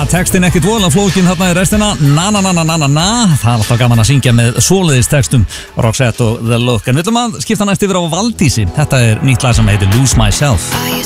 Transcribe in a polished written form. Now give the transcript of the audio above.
textin ekkert voðalega flókin þarna í restina. Na. Það er alltaf gaman að syngja með svoleiðis textum, Roxette og The Look. En við ætlum að skipta næst yfir á Valdísi. Þetta er nýtt lag sem heitir Lose Myself.